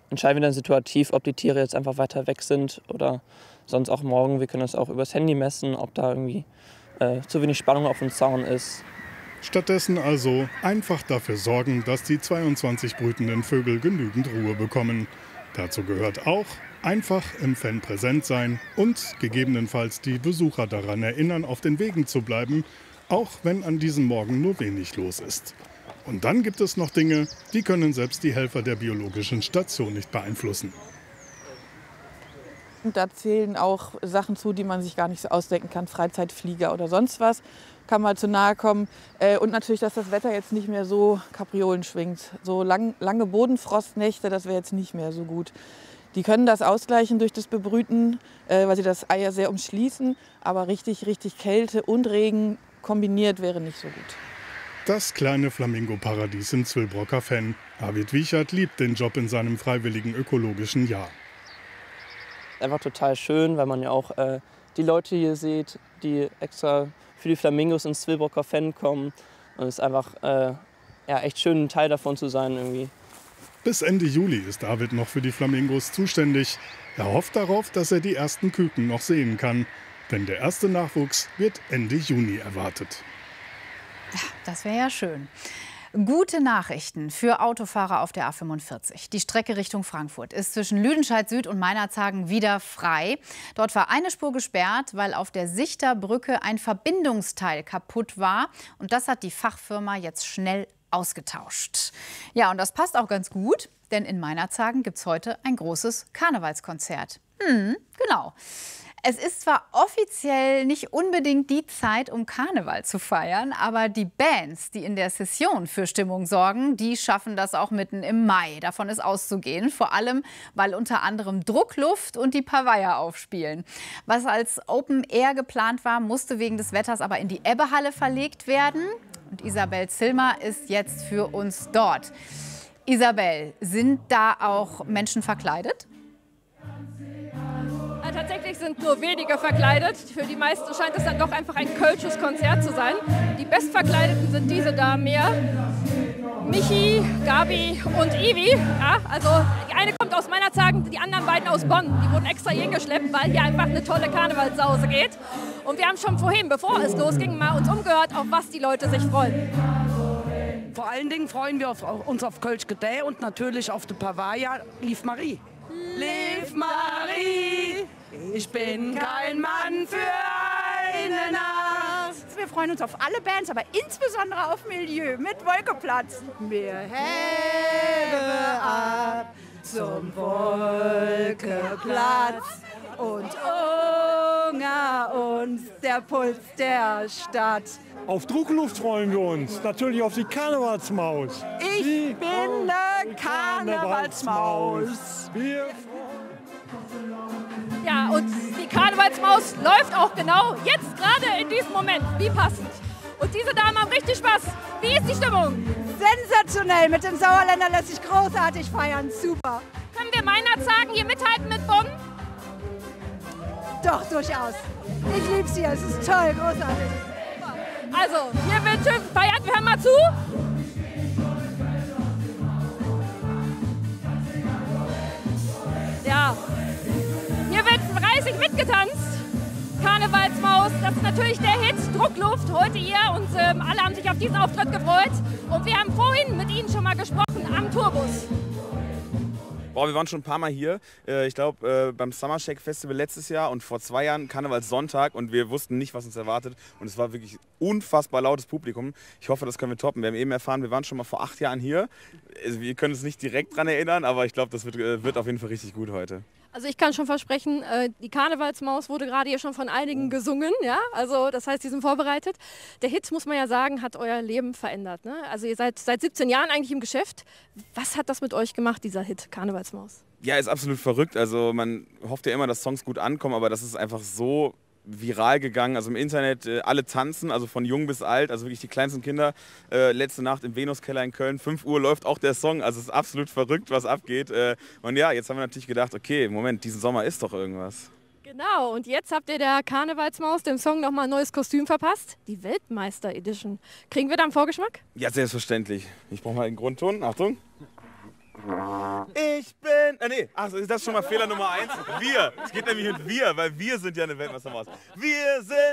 entscheiden wir dann situativ, ob die Tiere jetzt einfach weiter weg sind oder sonst auch morgen. Wir können das auch übers Handy messen, ob da irgendwie zu wenig Spannung auf dem Zaun ist. Stattdessen also einfach dafür sorgen, dass die 22 brütenden Vögel genügend Ruhe bekommen. Dazu gehört auch einfach im Fan präsent sein und gegebenenfalls die Besucher daran erinnern, auf den Wegen zu bleiben, auch wenn an diesem Morgen nur wenig los ist. Und dann gibt es noch Dinge, die können selbst die Helfer der biologischen Station nicht beeinflussen. Und da zählen auch Sachen zu, die man sich gar nicht so ausdenken kann, Freizeitflieger oder sonst was, kann mal zu nahe kommen. Und natürlich, dass das Wetter jetzt nicht mehr so Kapriolen schwingt. So lange Bodenfrostnächte, das wäre jetzt nicht mehr so gut. Die können das ausgleichen durch das Bebrüten, weil sie das Ei ja sehr umschließen. Aber richtig Kälte und Regen kombiniert wäre nicht so gut. Das kleine Flamingo-Paradies im Zwillbrocker Fenn. Arvid Wiechert liebt den Job in seinem freiwilligen ökologischen Jahr. Einfach total schön, weil man ja auch die Leute hier sieht, die extra für die Flamingos ins Zwillbrocker Fenn kommen. Und es ist einfach echt schön, ein Teil davon zu sein irgendwie. Bis Ende Juli ist Arvid noch für die Flamingos zuständig. Er hofft darauf, dass er die ersten Küken noch sehen kann. Denn der erste Nachwuchs wird Ende Juni erwartet. Ja, das wäre ja schön. Gute Nachrichten für Autofahrer auf der A45. Die Strecke Richtung Frankfurt ist zwischen Lüdenscheid Süd und Meinerzhagen wieder frei. Dort war eine Spur gesperrt, weil auf der Sichterbrücke ein Verbindungsteil kaputt war. Und das hat die Fachfirma jetzt schnell ausgetauscht. Ja, und das passt auch ganz gut, denn in Meinerzhagen gibt es heute ein großes Karnevalskonzert. Genau. Es ist zwar offiziell nicht unbedingt die Zeit, um Karneval zu feiern, aber die Bands, die in der Session für Stimmung sorgen, die schaffen das auch mitten im Mai. Davon ist auszugehen, vor allem, weil unter anderem Druckluft und die Pavaya aufspielen. Was als Open Air geplant war, musste wegen des Wetters aber in die Ebbehalle verlegt werden. Und Isabel Zillmer ist jetzt für uns dort. Isabel, sind da auch Menschen verkleidet? Tatsächlich sind nur wenige verkleidet. Für die meisten scheint es dann doch einfach ein kölsches Konzert zu sein. Die Bestverkleideten sind diese Damen hier. Michi, Gabi und Ivi. Ja, also die eine kommt aus Meinerzhagen, die anderen beiden aus Bonn. Die wurden extra hier geschleppt, weil hier einfach eine tolle Karnevalssause geht. Und wir haben schon vorhin, bevor es losging, mal uns umgehört, auf was die Leute sich freuen. Vor allen Dingen freuen wir uns auf Kölsch Gedä und natürlich auf die Pavaya Lief Marie. Lief Marie, ich bin kein Mann für eine Nacht. Wir freuen uns auf alle Bands, aber insbesondere auf Milieu mit Wolkeplatz. Wir heben ab zum Wolkeplatz und unter uns der Puls der Stadt. Auf Druckluft freuen wir uns, natürlich auf die Karnevalsmaus. Ich bin eine Karnevalsmaus. Ja, und die Karnevalsmaus läuft auch genau jetzt gerade in diesem Moment. Wie passend. Und diese Damen haben richtig Spaß. Wie ist die Stimmung? Sensationell. Mit dem Sauerländer lässt sich großartig feiern. Super. Können wir Meinerzhagen hier mithalten mit Bonn? Doch, durchaus. Ich lieb's hier. Es ist toll, großartig. Also, hier wird schön gefeiert. Wir hören mal zu. Ja, hier wird fleißig mitgetanzt. Karnevalsmaus, das ist natürlich der Hit Druckluft heute hier und alle haben sich auf diesen Auftritt gefreut. Und wir haben vorhin mit Ihnen schon mal gesprochen am Tourbus. Boah, wir waren schon ein paar Mal hier. Ich glaube, beim Summer Shake Festival letztes Jahr und vor 2 Jahren Karnevalssonntag und wir wussten nicht, was uns erwartet. Und es war wirklich unfassbar lautes Publikum. Ich hoffe, das können wir toppen. Wir haben eben erfahren, wir waren schon mal vor 8 Jahren hier. Also, wir können uns nicht direkt dran erinnern, aber ich glaube, das wird auf jeden Fall richtig gut heute. Also ich kann schon versprechen, die Karnevalsmaus wurde gerade hier schon von einigen gesungen, ja, also das heißt, die sind vorbereitet. Der Hit, muss man ja sagen, hat euer Leben verändert, ne? Also ihr seid seit 17 Jahren eigentlich im Geschäft. Was hat das mit euch gemacht, dieser Hit, Karnevalsmaus? Ja, ist absolut verrückt. Also man hofft ja immer, dass Songs gut ankommen, aber das ist einfach so viral gegangen, also im Internet, alle tanzen, also von jung bis alt, also wirklich die kleinsten Kinder. Letzte Nacht im Venuskeller in Köln, 5 Uhr läuft auch der Song, also es ist absolut verrückt, was abgeht. Und ja, jetzt haben wir natürlich gedacht, okay, Moment, diesen Sommer ist doch irgendwas. Genau, und jetzt habt ihr der Karnevalsmaus dem Song nochmal ein neues Kostüm verpasst, die Weltmeister Edition. Kriegen wir da einen Vorgeschmack? Ja, selbstverständlich. Ich brauche mal den Grundton, Achtung. Ich bin. Nee, ach, ist das schon mal Fehler Nummer 1? Wir. Es geht nämlich mit wir, weil wir sind ja eine Weltmeistermaus. Wir sind.